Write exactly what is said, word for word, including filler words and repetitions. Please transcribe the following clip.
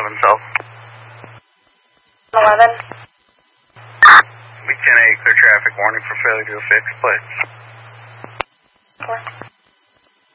eleven South. eleven. We ten eight, clear traffic, warning for failure to affix plates. four.